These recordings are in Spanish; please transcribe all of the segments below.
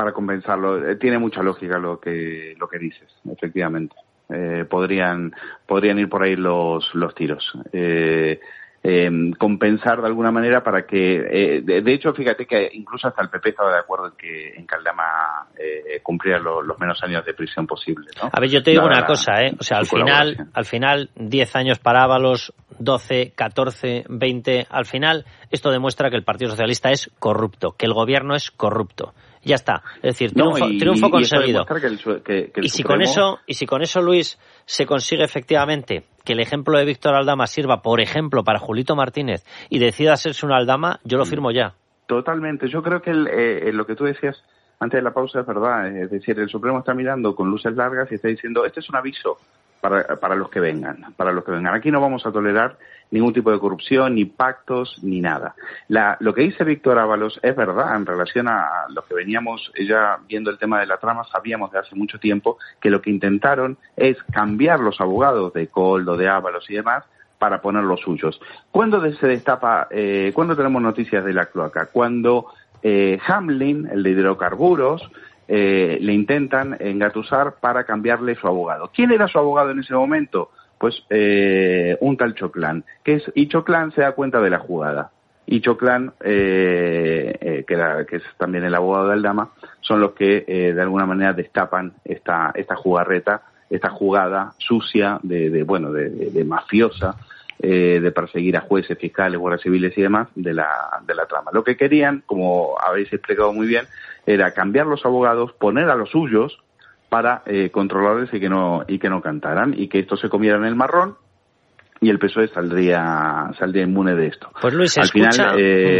para compensarlo. Tiene mucha lógica lo que dices, efectivamente. Podrían ir por ahí los tiros. Compensar de alguna manera para que de hecho, fíjate que incluso hasta el PP estaba de acuerdo en que Aldama cumpliera los menos años de prisión posible, ¿no? A ver, yo te digo una cosa, o sea, al final 10 años para Ábalos, 12, 14, 20, al final esto demuestra que el Partido Socialista es corrupto, que el gobierno es corrupto. Ya está, es decir, triunfo conseguido. Y si con eso, Luis, se consigue efectivamente que el ejemplo de Víctor Aldama sirva, por ejemplo, para Julito Martínez y decida hacerse una Aldama, yo lo firmo ya. Totalmente. Yo creo que lo que tú decías antes de la pausa es verdad. Es decir, el Supremo está mirando con luces largas y está diciendo, este es un aviso para los que vengan. Aquí no vamos a tolerar ningún tipo de corrupción, ni pactos, ni nada. Lo que dice Víctor Ábalos es verdad en relación a lo que veníamos ya viendo el tema de la trama. Sabíamos de hace mucho tiempo que lo que intentaron es cambiar los abogados de Koldo, de Ábalos y demás para poner los suyos. ¿Cuándo se destapa, cuándo tenemos noticias de la cloaca? Cuando Hamlin, el de hidrocarburos, le intentan engatusar para cambiarle su abogado. ¿Quién era su abogado en ese momento? Pues un tal Choclán, y Choclán se da cuenta de la jugada. Y Choclán, que es también el abogado de Aldama, son los que de alguna manera destapan esta jugarreta, esta jugada sucia de mafiosa, de perseguir a jueces, fiscales, guardias civiles y demás de la trama. Lo que querían, como habéis explicado muy bien, era cambiar los abogados, poner a los suyos para controlarles y que no cantaran, y que estos se comieran el marrón y el PSOE saldría inmune de esto. Pues Luis, escucha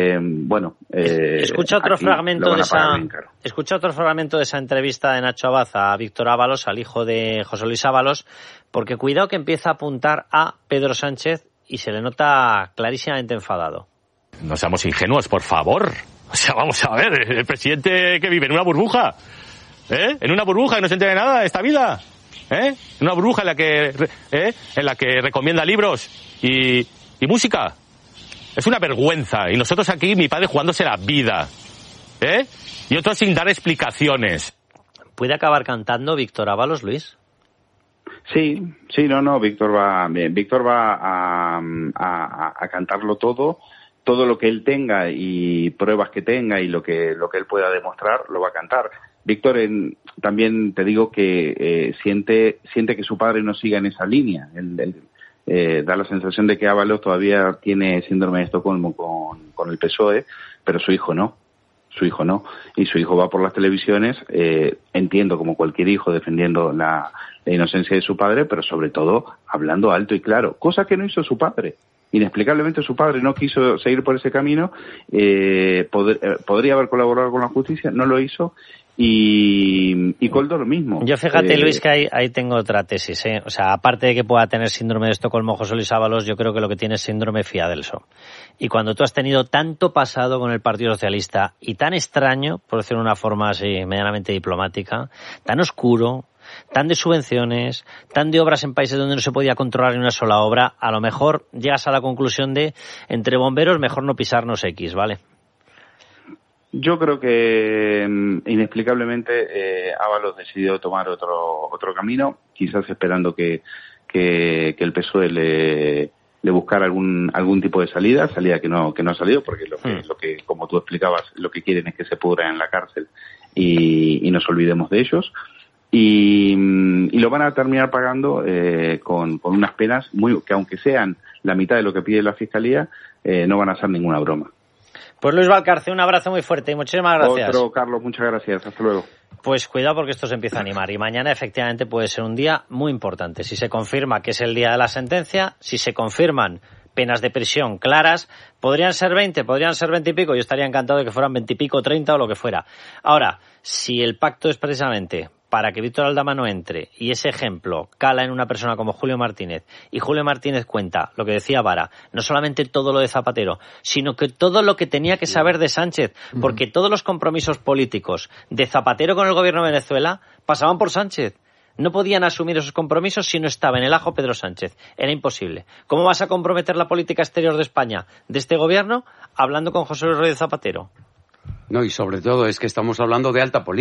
otro fragmento de esa entrevista de Nacho Abad a Víctor Ábalos, al hijo de José Luis Ábalos, porque cuidado que empieza a apuntar a Pedro Sánchez y se le nota clarísimamente enfadado. No seamos ingenuos, por favor. O sea, vamos a ver, el presidente que vive en una burbuja, en una burbuja que no se entera de nada de esta vida, en una burbuja en la que recomienda libros y música. Es una vergüenza. Y nosotros aquí, mi padre jugándose la vida, y otros sin dar explicaciones. ¿Puede acabar cantando Víctor Ábalos, Luis? Sí, no, Víctor va a cantarlo todo lo que él tenga y pruebas que tenga y lo que él pueda demostrar, lo va a cantar. Víctor también te digo que siente que su padre no siga en esa línea. Da la sensación de que Ábalos todavía tiene síndrome de Estocolmo con el PSOE, pero su hijo no. Y su hijo va por las televisiones, entiendo, como cualquier hijo, defendiendo la inocencia de su padre, pero sobre todo hablando alto y claro, cosa que no hizo su padre. Inexplicablemente su padre no quiso seguir por ese camino, podría haber colaborado con la justicia, no lo hizo, y Koldo lo mismo. Yo fíjate, Luis, que ahí tengo otra tesis, O sea, aparte de que pueda tener síndrome de Estocolmo José Luis Ábalos, yo creo que lo que tiene es síndrome Fiadelso. Y cuando tú has tenido tanto pasado con el Partido Socialista y tan extraño, por decirlo de una forma así medianamente diplomática, tan oscuro, tan de subvenciones, tan de obras en países donde no se podía controlar ni una sola obra, a lo mejor llegas a la conclusión de, entre bomberos, mejor no pisarnos X, ¿vale? Yo creo que inexplicablemente Ábalos decidió tomar otro camino, quizás esperando que el PSOE le buscar algún tipo de salida que no ha salido, porque lo que como tú explicabas, lo que quieren es que se pudra en la cárcel y nos olvidemos de ellos, y lo van a terminar pagando con unas penas que, aunque sean la mitad de lo que pide la Fiscalía, no van a ser ninguna broma. Pues Luis Valcarce, un abrazo muy fuerte y muchísimas gracias. Otro, Carlos, muchas gracias. Hasta luego. Pues cuidado, porque esto se empieza a animar y mañana efectivamente puede ser un día muy importante. Si se confirma que es el día de la sentencia, si se confirman penas de prisión claras, podrían ser 20, podrían ser 20 y pico. Yo estaría encantado de que fueran 20 y pico, 30 o lo que fuera. Ahora, si el pacto es precisamente para que Víctor Aldama no entre y ese ejemplo cala en una persona como Julio Martínez, y Julio Martínez cuenta lo que decía Vara, no solamente todo lo de Zapatero, sino que todo lo que tenía que saber de Sánchez, porque todos los compromisos políticos de Zapatero con el gobierno de Venezuela pasaban por Sánchez. No podían asumir esos compromisos si no estaba en el ajo Pedro Sánchez. Era imposible. ¿Cómo vas a comprometer la política exterior de España, de este gobierno, hablando con José Luis Rodríguez Zapatero? No, y sobre todo es que estamos hablando de alta política.